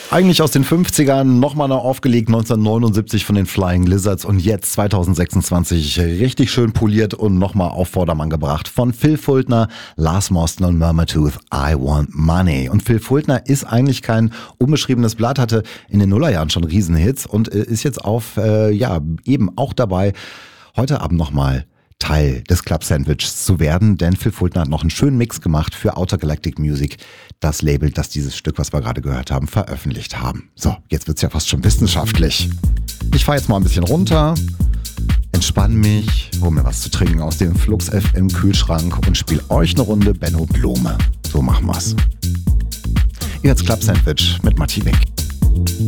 Eigentlich aus den 50ern, nochmal neu aufgelegt 1979 von den Flying Lizards und jetzt 2026 richtig schön poliert und nochmal auf Vordermann gebracht von Phil Fultner, Lars Mosten und Murmurtooth, I Want Money. Und Phil Fultner ist eigentlich kein unbeschriebenes Blatt, hatte in den Nullerjahren schon Riesenhits und ist jetzt eben auch dabei, heute Abend nochmal Teil des Club Sandwiches zu werden, denn Phil Fultner hat noch einen schönen Mix gemacht für Outer Galactic Music, das Label, das dieses Stück, was wir gerade gehört haben, veröffentlicht haben. So, jetzt wird's ja fast schon wissenschaftlich. Ich fahre jetzt mal ein bisschen runter, entspann mich, hol mir was zu trinken aus dem Flux FM Kühlschrank und spiel euch eine Runde Benno Blume. So machen wir's. Ihr hört's Club Sandwich mit Matti Wick.